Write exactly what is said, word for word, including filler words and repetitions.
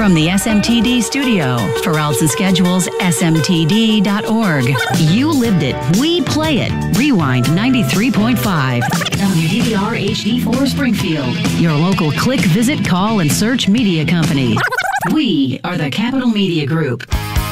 from the S M T D studio. For routes and schedules, S M T D dot org. You lived it. We play it. Rewind ninety-three point five. W D V R H D four Springfield. Your local click, visit, call, and search media company. We are the Capital Media Group.